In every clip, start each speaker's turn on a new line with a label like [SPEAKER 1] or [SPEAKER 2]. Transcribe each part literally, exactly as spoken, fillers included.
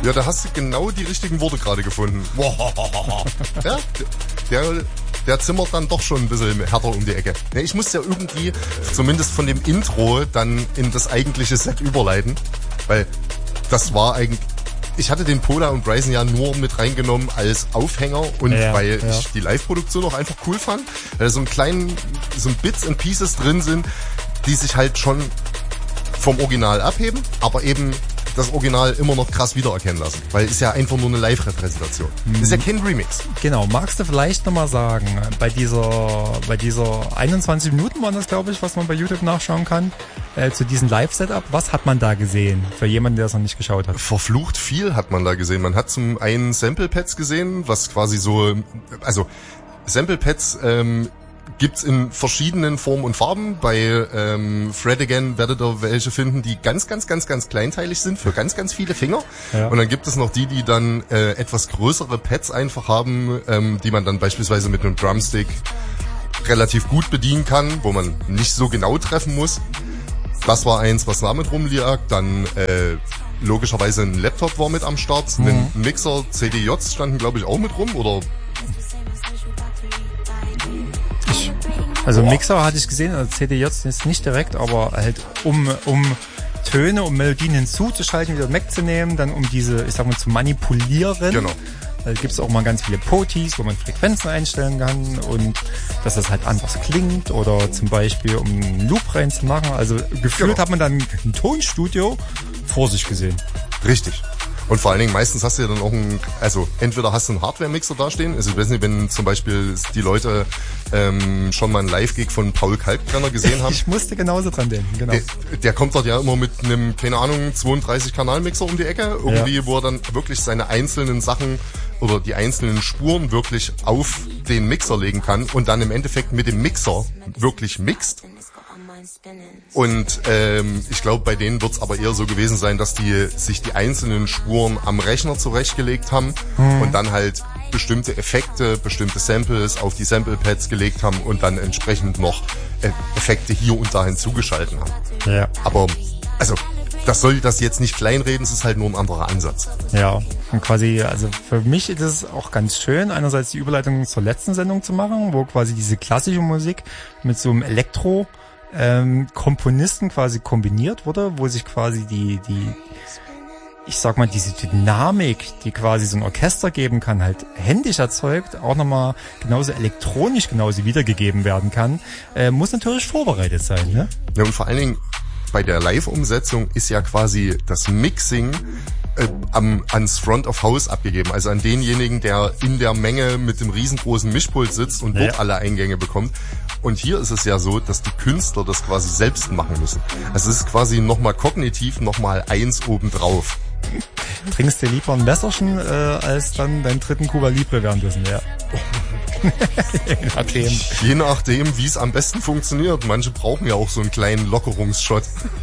[SPEAKER 1] Ja, da hast du genau die richtigen Worte gerade gefunden. Ja, der, der zimmert dann doch schon ein bisschen härter um die Ecke. Ja, ich muss ja irgendwie, zumindest von dem Intro, dann in das eigentliche Set überleiten, weil das war eigentlich... Ich hatte den Pola und Bryson ja nur mit reingenommen als Aufhänger und
[SPEAKER 2] ja,
[SPEAKER 1] weil
[SPEAKER 2] ja.
[SPEAKER 1] ich die Live-Produktion auch einfach cool fand, weil so ein kleinen, so ein Bits and Pieces drin sind, die sich halt schon vom Original abheben, aber eben das Original immer noch krass wiedererkennen lassen, weil es ja einfach nur eine Live-Repräsentation. Mhm. Ist ja kein Remix.
[SPEAKER 2] Genau, magst du vielleicht nochmal sagen, bei dieser, bei dieser einundzwanzig Minuten waren das, glaube ich, was man bei YouTube nachschauen kann, äh, zu diesem Live-Setup, was hat man da gesehen, für jemanden, der es noch nicht geschaut hat?
[SPEAKER 1] Verflucht viel hat man da gesehen. Man hat zum einen Sample-Pads gesehen, was quasi so, also Sample-Pads, ähm, gibt's in verschiedenen Formen und Farben. Bei ähm, Fred Again werdet ihr welche finden, die ganz, ganz, ganz, ganz kleinteilig sind für ganz, ganz viele Finger. Ja. Und dann gibt es noch die, die dann äh, etwas größere Pads einfach haben, ähm, die man dann beispielsweise mit einem Drumstick relativ gut bedienen kann, wo man nicht so genau treffen muss. Das war eins, was damit rumlag. Dann äh, logischerweise ein Laptop war mit am Start, mhm. ein Mixer, C D Js standen, glaube ich, auch mit rum, oder...
[SPEAKER 2] Also Mixer hatte ich gesehen, also C D Js ist nicht direkt, aber halt um um Töne, um Melodien hinzuzuschalten, wieder wegzunehmen, dann um diese, ich sag mal, zu manipulieren.
[SPEAKER 1] Genau.
[SPEAKER 2] Da gibt's auch mal ganz viele Potis, wo man Frequenzen einstellen kann und dass das halt anders klingt oder zum Beispiel um einen Loop reinzumachen. Also gefühlt genau. hat man dann ein Tonstudio vor sich gesehen.
[SPEAKER 1] Richtig. Und vor allen Dingen, meistens hast du ja dann auch ein, also entweder hast du einen Hardware-Mixer dastehen, also ich weiß nicht, wenn zum Beispiel die Leute ähm, schon mal einen Live-Gig von Paul Kalkbrenner gesehen haben.
[SPEAKER 2] Ich musste genauso dran denken, genau.
[SPEAKER 1] Der, der kommt dort ja immer mit einem, keine Ahnung, zweiunddreißig-Kanal-Mixer um die Ecke, irgendwie, ja. wo er dann wirklich seine einzelnen Sachen oder die einzelnen Spuren wirklich auf den Mixer legen kann und dann im Endeffekt mit dem Mixer wirklich mixt. Und ähm, ich glaube, bei denen wird es aber eher so gewesen sein, dass die sich die einzelnen Spuren am Rechner zurechtgelegt haben mhm. und dann halt bestimmte Effekte, bestimmte Samples auf die Sample-Pads gelegt haben und dann entsprechend noch äh, Effekte hier und da hinzugeschalten haben.
[SPEAKER 2] Ja.
[SPEAKER 1] Aber, also, das soll das jetzt nicht kleinreden, es ist halt nur ein anderer Ansatz.
[SPEAKER 2] Ja, und quasi, also für mich ist es auch ganz schön, einerseits die Überleitung zur letzten Sendung zu machen, wo quasi diese klassische Musik mit so einem Elektro Ähm, Komponisten quasi kombiniert wurde, wo sich quasi die, die, ich sag mal, diese Dynamik, die quasi so ein Orchester geben kann, halt händisch erzeugt, auch nochmal genauso elektronisch genauso wiedergegeben werden kann, äh, muss natürlich vorbereitet sein, ne?
[SPEAKER 1] Ja, und vor allen Dingen bei der Live-Umsetzung ist ja quasi das Mixing äh, am, ans Front of House abgegeben, also an denjenigen, der in der Menge mit dem riesengroßen Mischpult sitzt und dort ja. alle Eingänge bekommt. Und hier ist es ja so, dass die Künstler das quasi selbst machen müssen. Also es ist quasi nochmal kognitiv nochmal eins obendrauf.
[SPEAKER 2] Trinkst du lieber ein Messerchen, äh, als dann deinen dritten Cuba Libre währenddessen, ja. Je nachdem.
[SPEAKER 1] Je nachdem, wie es am besten funktioniert. Manche brauchen ja auch so einen kleinen Lockerungsshot.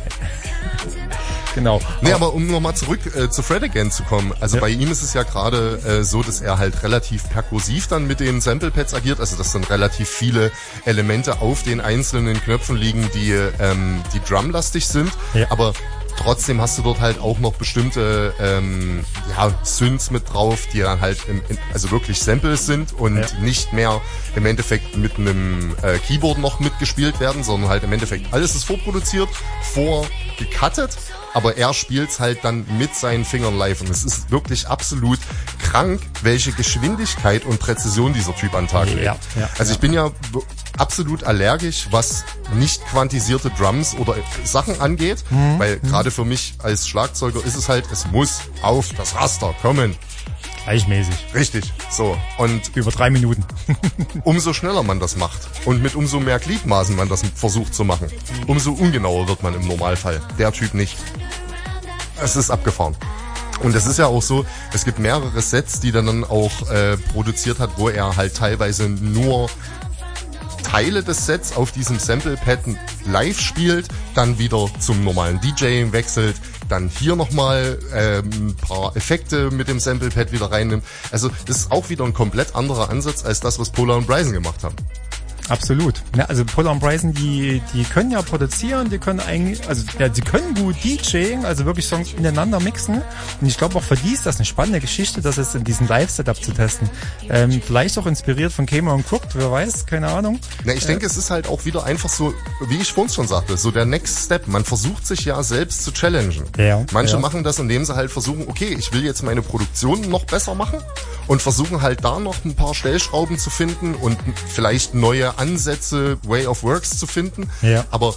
[SPEAKER 2] Genau.
[SPEAKER 1] Nee, aber um nochmal zurück äh, zu Fred Again zu kommen. Also ja. bei ihm ist es ja gerade äh, so, dass er halt relativ perkussiv dann mit den Sample-Pads agiert. Also dass dann relativ viele Elemente auf den einzelnen Knöpfen liegen, die ähm, die drumlastig sind. Ja. Aber trotzdem hast du dort halt auch noch bestimmte ähm, ja, Synths mit drauf, die dann halt im, in, also wirklich Samples sind und ja. nicht mehr im Endeffekt mit einem äh, Keyboard noch mitgespielt werden, sondern halt im Endeffekt alles ist vorproduziert, vorgecuttet, aber er spielt's halt dann mit seinen Fingern live und es ist wirklich absolut krank, welche Geschwindigkeit und Präzision dieser Typ an den Tag legt.
[SPEAKER 2] Ja, ja,
[SPEAKER 1] also ich
[SPEAKER 2] ja.
[SPEAKER 1] bin ja absolut allergisch, was nicht quantisierte Drums oder Sachen angeht, mhm. weil gerade für mich als Schlagzeuger ist es halt, es muss auf das Raster kommen.
[SPEAKER 2] Gleichmäßig.
[SPEAKER 1] Richtig, so. Und
[SPEAKER 2] über drei Minuten.
[SPEAKER 1] Umso schneller man das macht und mit umso mehr Gliedmaßen man das versucht zu machen, umso ungenauer wird man im Normalfall. Der Typ nicht. Es ist abgefahren. Und es ist ja auch so, es gibt mehrere Sets, die er dann auch äh, produziert hat, wo er halt teilweise nur Teile des Sets auf diesem Sample-Pad live spielt, dann wieder zum normalen DJing wechselt, dann hier nochmal ähm, ein paar Effekte mit dem Sample-Pad wieder reinnimmt. Also das ist auch wieder ein komplett anderer Ansatz als das, was Pola und Bryson gemacht haben.
[SPEAKER 2] Absolut. Ja, also Polar und Bryson, die, die können ja produzieren, die können eigentlich, also ja, die können gut DJing, also wirklich Songs ineinander mixen. Und ich glaube auch für die ist das eine spannende Geschichte, das jetzt in diesem Live-Setup zu testen. Ähm, vielleicht auch inspiriert von Cameron Crooked, wer weiß, keine Ahnung.
[SPEAKER 1] Na, ich äh, denke, es ist halt auch wieder einfach so, wie ich vorhin schon sagte, so der Next Step. Man versucht sich ja selbst zu challengen.
[SPEAKER 2] Ja,
[SPEAKER 1] Manche
[SPEAKER 2] ja.
[SPEAKER 1] machen das, indem sie halt versuchen, okay, ich will jetzt meine Produktion noch besser machen und versuchen halt da noch ein paar Stellschrauben zu finden und vielleicht neue Ansätze, Way of Works zu finden.
[SPEAKER 2] Ja.
[SPEAKER 1] Aber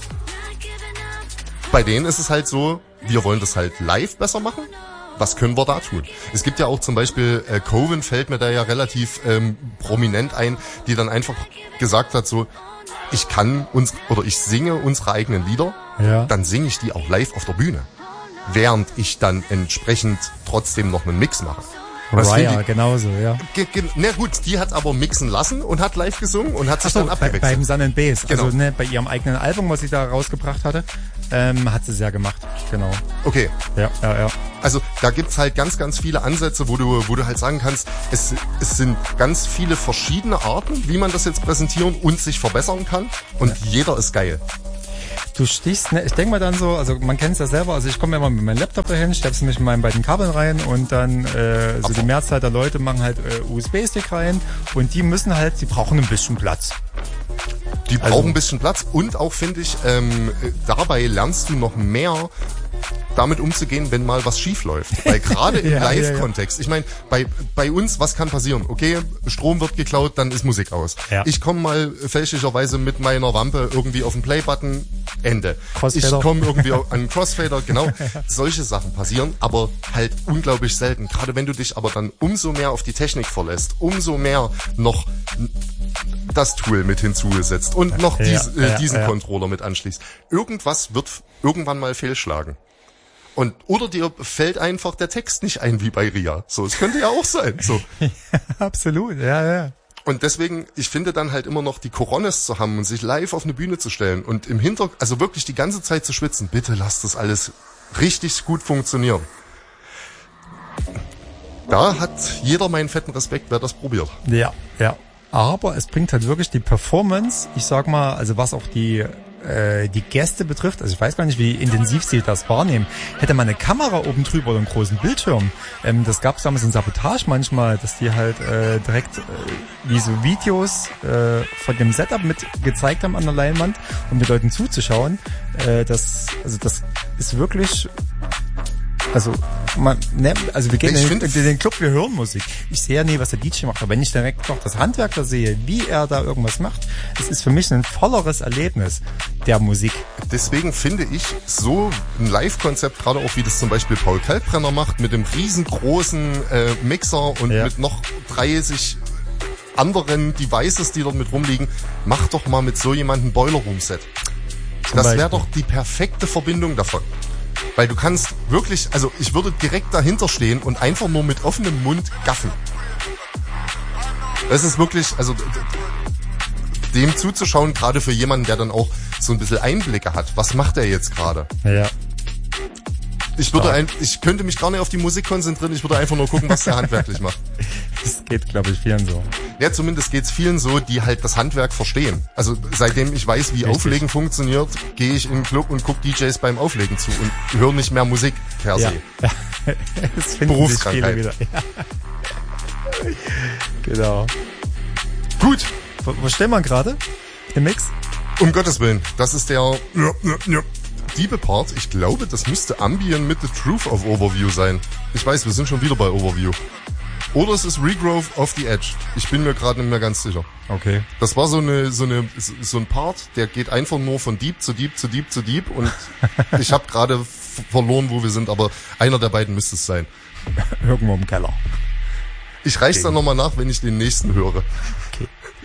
[SPEAKER 1] bei denen ist es halt so, wir wollen das halt live besser machen. Was können wir da tun? Es gibt ja auch zum Beispiel, äh, Coven fällt mir da ja relativ ähm, prominent ein, die dann einfach gesagt hat so, ich kann uns oder ich singe unsere eigenen Lieder,
[SPEAKER 2] ja.
[SPEAKER 1] dann singe ich die auch live auf der Bühne, während ich dann entsprechend trotzdem noch einen Mix mache.
[SPEAKER 2] Raya, genauso, ja.
[SPEAKER 1] Ge- ge- na gut, die hat aber mixen lassen und hat live gesungen und hat sich
[SPEAKER 2] so,
[SPEAKER 1] dann abgewechselt.
[SPEAKER 2] Bei, beim Sun and Bass,
[SPEAKER 1] Genau.
[SPEAKER 2] also ne, bei ihrem eigenen Album, was sie da rausgebracht hatte, ähm, hat sie es ja gemacht, genau.
[SPEAKER 1] Okay.
[SPEAKER 2] Ja, ja, ja.
[SPEAKER 1] Also da gibt's halt ganz, ganz viele Ansätze, wo du, wo du halt sagen kannst, es, es sind ganz viele verschiedene Arten, wie man das jetzt präsentieren und sich verbessern kann und ja. jeder ist geil.
[SPEAKER 2] Du stichst, ne, ich denke mal dann so, also man kennt es ja selber, also ich komme ja mal mit meinem Laptop dahin, steckst mich mit meinen beiden Kabeln rein und dann äh, so die Mehrzahl der Leute machen halt äh, U S B-Stick rein und die müssen halt, die brauchen ein bisschen Platz.
[SPEAKER 1] Die brauchen also, ein bisschen Platz und auch, finde ich, ähm, dabei lernst du noch mehr damit umzugehen, wenn mal was schief läuft. Weil gerade im ja, Live-Kontext, ja, ja. ich meine, bei bei uns, was kann passieren? Okay, Strom wird geklaut, dann ist Musik aus. Ja. Ich komme mal fälschlicherweise mit meiner Wampe irgendwie auf den Play-Button, Ende.
[SPEAKER 2] Crossfader.
[SPEAKER 1] Ich komme irgendwie an einen Crossfader, genau. Solche Sachen passieren, aber halt unglaublich selten. Gerade wenn du dich aber dann umso mehr auf die Technik verlässt, umso mehr noch das Tool mit hinzugesetzt und noch
[SPEAKER 2] ja,
[SPEAKER 1] dies, äh,
[SPEAKER 2] ja,
[SPEAKER 1] diesen
[SPEAKER 2] ja.
[SPEAKER 1] Controller mit anschließt. Irgendwas wird irgendwann mal fehlschlagen. Und, oder dir fällt einfach der Text nicht ein wie bei Ria. So, es könnte ja auch sein, so.
[SPEAKER 2] Ja, absolut, ja, ja.
[SPEAKER 1] Und deswegen, ich finde dann halt immer noch die Coronas zu haben und sich live auf eine Bühne zu stellen und im Hintergrund, also wirklich die ganze Zeit zu schwitzen. Bitte lasst das alles richtig gut funktionieren. Da hat jeder meinen fetten Respekt, wer das probiert.
[SPEAKER 2] Ja, ja. Aber es bringt halt wirklich die Performance, ich sag mal, also was auch die äh, die Gäste betrifft, also ich weiß gar nicht, wie intensiv sie das wahrnehmen. Hätte man eine Kamera oben drüber oder einen großen Bildschirm, ähm, das gab es damals in Sabotage manchmal, dass die halt äh, direkt äh, wie so Videos äh, von dem Setup mit gezeigt haben an der Leinwand, um den Leuten zuzuschauen. Äh, das, also das ist wirklich... Also, man, ne, also wir gehen in, in den Club, wir hören Musik. Ich sehe ja nie, was der D J macht, aber wenn ich direkt noch das Handwerk da sehe, wie er da irgendwas macht, es ist für mich ein volleres Erlebnis der Musik.
[SPEAKER 1] Deswegen finde ich so ein Live-Konzept, gerade auch wie das zum Beispiel Paul Kalkbrenner macht, mit dem riesengroßen äh, Mixer und ja. mit noch dreißig anderen Devices, die dort mit rumliegen, mach doch mal mit so jemandem ein Boiler Room Set. Zum das wäre doch die perfekte Verbindung davon. Weil du kannst wirklich, also ich würde direkt dahinter stehen und einfach nur mit offenem Mund gaffen. Das ist wirklich, also dem zuzuschauen, gerade für jemanden, der dann auch so ein bisschen Einblicke hat. Was macht er jetzt gerade?
[SPEAKER 2] Ja.
[SPEAKER 1] Ich würde, ein, ich könnte mich gar nicht auf die Musik konzentrieren, ich würde einfach nur gucken, was der handwerklich macht.
[SPEAKER 2] Das geht, glaube ich, vielen so.
[SPEAKER 1] Ja, zumindest geht's vielen so, die halt das Handwerk verstehen. Also seitdem ich weiß, wie Richtig. Auflegen funktioniert, gehe ich in den Club und gucke D Js beim Auflegen zu und höre nicht mehr Musik per se.
[SPEAKER 2] Ja. Das finden sich viele wieder. Ja. Genau.
[SPEAKER 1] Gut.
[SPEAKER 2] Wo, wo stehen wir gerade? Im Mix?
[SPEAKER 1] Um Gottes Willen, das ist der ja, ja, ja. Diebe Part. Ich glaube, das müsste Ambient mit The Truth of Overview sein. Ich weiß, wir sind schon wieder bei Overview. Oder es ist Regrowth of the Edge. Ich bin mir gerade nicht mehr ganz sicher.
[SPEAKER 2] Okay.
[SPEAKER 1] Das war so eine so eine so ein Part, der geht einfach nur von Deep zu Deep zu Deep zu Deep und ich habe gerade f- verloren, wo wir sind, aber einer der beiden müsste es sein.
[SPEAKER 2] Irgendwo im Keller.
[SPEAKER 1] Ich reich's okay. dann nochmal nach, wenn ich den nächsten höre.
[SPEAKER 2] Okay.